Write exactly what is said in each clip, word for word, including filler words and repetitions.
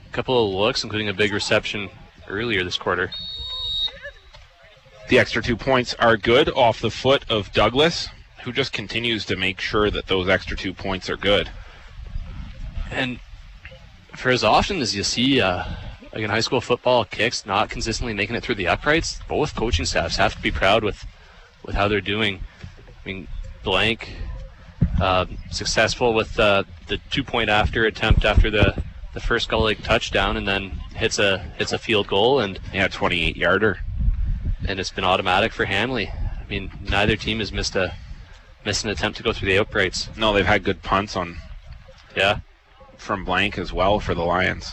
a couple of looks, including a big reception earlier this quarter. The extra two points are good off the foot of Douglas, who just continues to make sure that those extra two points are good. And for as often as you see uh, like in high school football, kicks not consistently making it through the uprights, both coaching staffs have to be proud with, with how they're doing. I mean, Blank uh, successful with uh, the two-point after attempt after the, the first Gull Lake touchdown, and then hits a hits a field goal, and yeah, twenty-eight yarder, and it's been automatic for Hanley. I mean, neither team has missed a missed an attempt to go through the uprights. No, they've had good punts on. Yeah. From Blank as well for the Lions.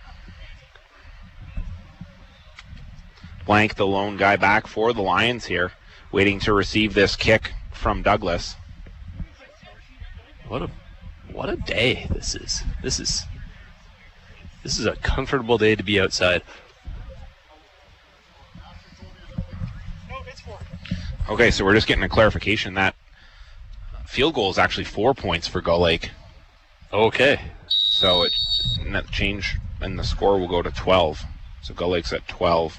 Blank, the lone guy back for the Lions here, waiting to receive this kick from Douglas. What a what a day this is. This is this is a comfortable day to be outside. Okay, so we're just getting a clarification that field goal is actually four points for Gull Lake. Okay. So it net change and the score will go to twelve. So Gull Lake's at twelve.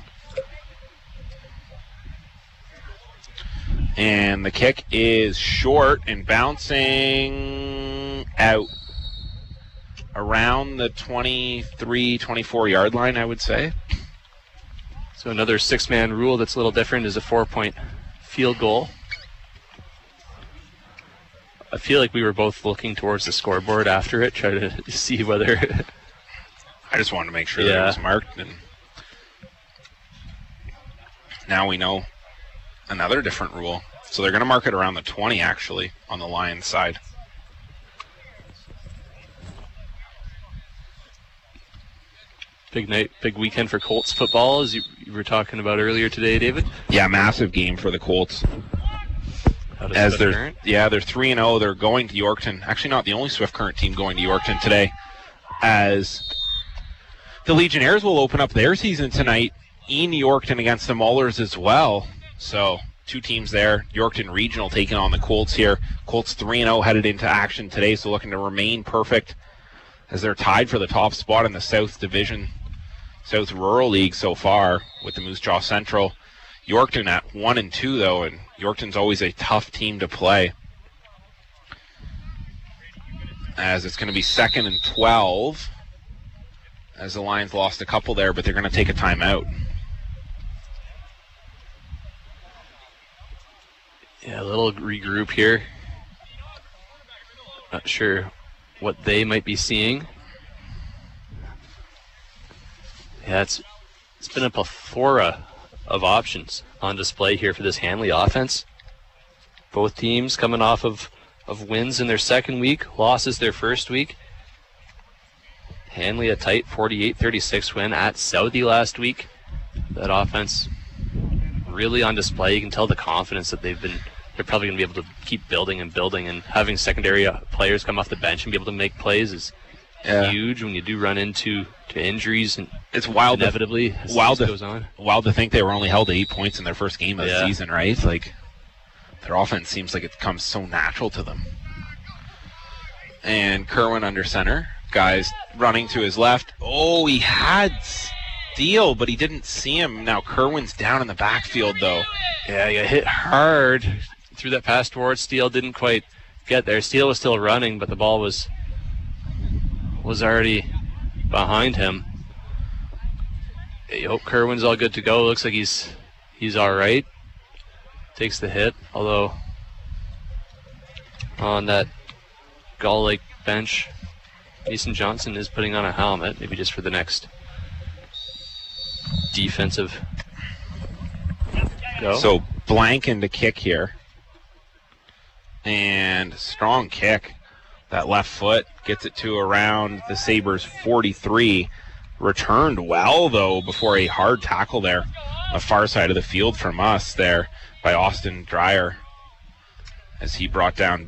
And the kick is short and bouncing out around the twenty-three, twenty-four yard line, I would say. So another six-man rule that's a little different is a four-point field goal. I feel like we were both looking towards the scoreboard after it, trying to see whether... I just wanted to make sure yeah. that it was marked. And now we know another different rule. So they're going to mark it around the twenty, actually, on the Lions side. Big night, big weekend for Colts football, as you, you were talking about earlier today, David. Yeah, massive game for the Colts. As they're Current? yeah, they're three and zero. They're going to Yorkton. Actually, not the only Swift Current team going to Yorkton today, as the Legionnaires will open up their season tonight in Yorkton against the Maulers as well. So two teams there. Yorkton Regional taking on the Colts here. Colts three and zero headed into action today, so looking to remain perfect as they're tied for the top spot in the South Division, South Rural League so far with the Moose Jaw Central. Yorkton at one and two though, and Yorkton's always a tough team to play. As it's going to be second and twelve, as the Lions lost a couple there, but they're going to take a timeout. Yeah, a little regroup here. Not sure what they might be seeing. Yeah, it's it's been a plethora of options on display here for this Hanley offense. Both teams coming off of, of wins in their second week, losses their first week. Hanley a tight forty-eight thirty-six win at Southie last week. That offense really on display. You can tell the confidence that they've been, they're probably going to be able to keep building and building, and having secondary uh, players come off the bench and be able to make plays is yeah. huge when you do run into to injuries, and it's wild inevitably to, as wild to, goes on. Wild to think they were only held to eight points in their first game of yeah. the season, right? Like, their offense seems like it comes so natural to them. And Kerwin under center. Guys running to his left. Oh, he had Steele, but he didn't see him. Now Kerwin's down in the backfield, though. Yeah, you hit hard through that pass towards Steele. Didn't quite get there. Steele was still running, but the ball was was already behind him. You hope Kerwin's all good to go. Looks like he's he's all right. Takes the hit, although on that Gull Lake bench, Mason Johnson is putting on a helmet, maybe just for the next defensive go. So Blank into kick here. And strong kick. That left foot gets it to around the Sabres forty-three. Returned well, though, before a hard tackle there on the far side of the field from us there by Austin Dreyer as he brought down